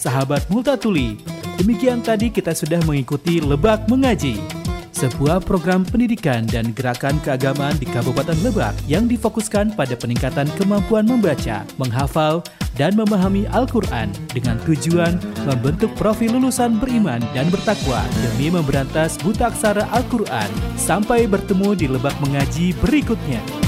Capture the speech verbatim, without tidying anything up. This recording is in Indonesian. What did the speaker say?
sahabat Multatuli. Demikian tadi kita sudah mengikuti Lebak Mengaji, sebuah program pendidikan dan gerakan keagamaan di Kabupaten Lebak yang difokuskan pada peningkatan kemampuan membaca, menghafal, dan memahami Al-Quran dengan tujuan membentuk profil lulusan beriman dan bertakwa demi memberantas buta aksara Al-Quran. Sampai bertemu di Lebak Mengaji berikutnya.